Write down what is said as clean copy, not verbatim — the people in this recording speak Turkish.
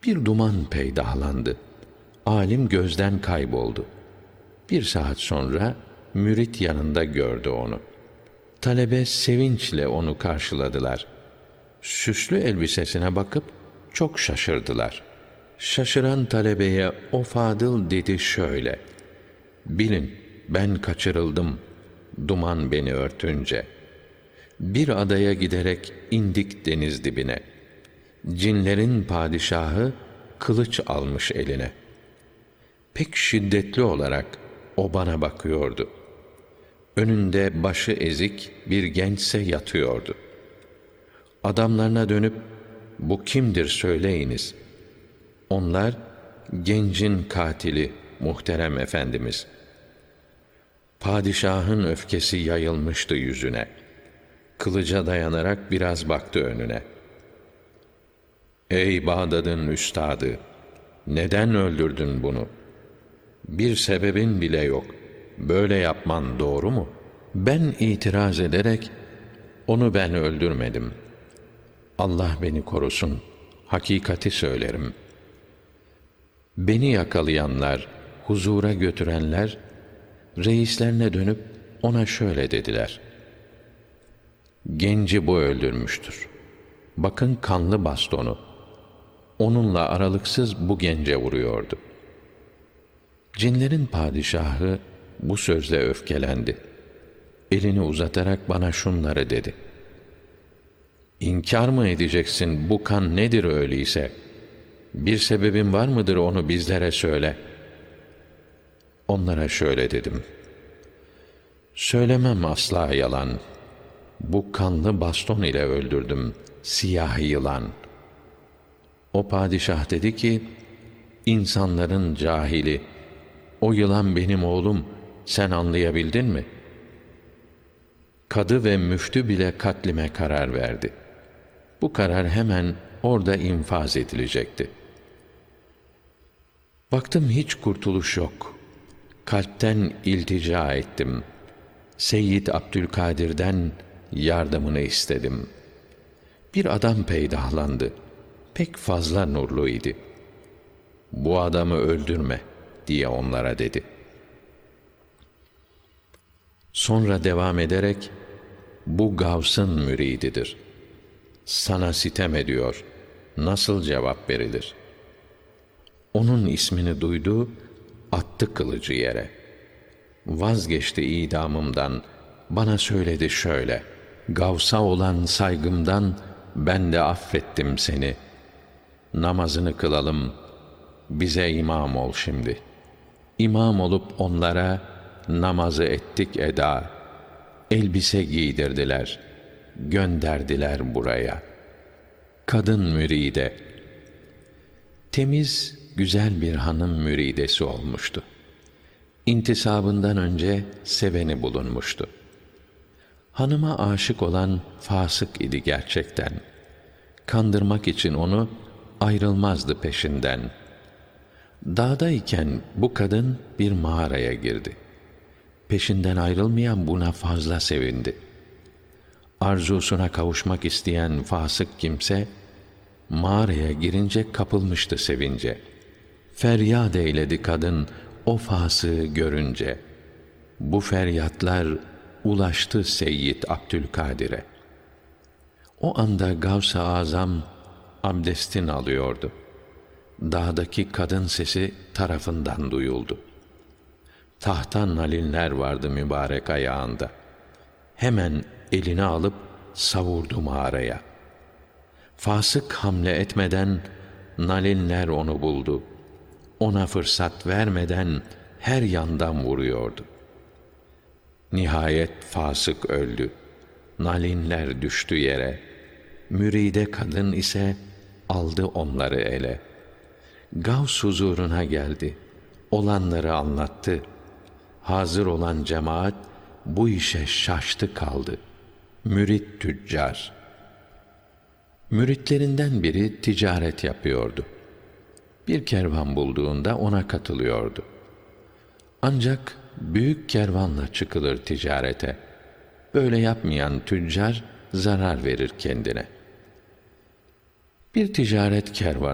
Bir duman peydahlandı. Alim gözden kayboldu. Bir saat sonra mürit yanında gördü onu. Talebe sevinçle onu karşıladılar. Süslü elbisesine bakıp çok şaşırdılar. Şaşıran talebeye o fadıl dedi şöyle: "Bilin, ben kaçırıldım, duman beni örtünce. Bir adaya giderek indik deniz dibine. Cinlerin padişahı kılıç almış eline. Pek şiddetli olarak o bana bakıyordu. Önünde başı ezik bir gençse yatıyordu. Adamlarına dönüp, bu kimdir söyleyiniz. Onlar, gencin katili muhterem efendimiz. Padişahın öfkesi yayılmıştı yüzüne. Kılıca dayanarak biraz baktı önüne. Ey Bağdat'ın üstadı! Neden öldürdün bunu? Bir sebebin bile yok. Böyle yapman doğru mu? Ben itiraz ederek, onu ben öldürmedim. Allah beni korusun, hakikati söylerim. Beni yakalayanlar, huzura götürenler, reislerine dönüp ona şöyle dediler: genci bu öldürmüştür. Bakın kanlı bastonu. Onunla aralıksız bu gence vuruyordu. Cinlerin padişahı bu sözle öfkelendi. Elini uzatarak bana şunları dedi: İnkar mı edeceksin, bu kan nedir öyleyse? Bir sebebin var mıdır, onu bizlere söyle. Onlara şöyle dedim: söylemem asla yalan. Bu kanlı baston ile öldürdüm siyah yılan. O padişah dedi ki, insanların cahili, o yılan benim oğlum, sen anlayabildin mi? Kadı ve müftü bile katlime karar verdi. Bu karar hemen orada infaz edilecekti. Baktım hiç kurtuluş yok. Kalpten iltica ettim. Seyyid Abdülkadir'den yardımını istedim. Bir adam peydahlandı. Pek fazla nurlu idi. Bu adamı öldürme diye onlara dedi. Sonra devam ederek, bu Gavs'ın mürididir. Sana sitem ediyor. Nasıl cevap verilir? Onun ismini duydu, attı kılıcı yere. Vazgeçti idamımdan, bana söyledi şöyle: Gavs'a olan saygımdan ben de affettim seni. Namazını kılalım, bize imam ol şimdi. İmam olup onlara namazı ettik eda. Elbise giydirdiler, gönderdiler buraya. Kadın müride, temiz, güzel bir hanım müridesi olmuştu. İntisabından önce seveni bulunmuştu. Hanıma aşık olan fasık idi gerçekten. Kandırmak için onu ayrılmazdı peşinden. Dağdayken bu kadın bir mağaraya girdi. Peşinden ayrılmayan buna fazla sevindi. Arzusuna kavuşmak isteyen fasık kimse, mağaraya girince kapılmıştı sevince. Feryat eyledi kadın o fasığı görünce. Bu feryatlar ulaştı Seyyid Abdülkadir'e. O anda Gavs-ı Azam abdestin alıyordu. Dağdaki kadın sesi tarafından duyuldu. Tahta nalinler vardı mübarek ayağında. Hemen elini alıp savurdu mağaraya. Fasık hamle etmeden nalinler onu buldu. Ona fırsat vermeden her yandan vuruyordu. Nihayet fasık öldü. Nalinler düştü yere. Müride kadın ise aldı onları ele. Gavs huzuruna geldi. Olanları anlattı. Hazır olan cemaat bu işe şaştı kaldı. Mürit tüccar. Müritlerinden biri ticaret yapıyordu. Bir kervan bulduğunda ona katılıyordu. Ancak büyük kervanla çıkılır ticarete. Böyle yapmayan tüccar zarar verir kendine. Bir ticaret kervanı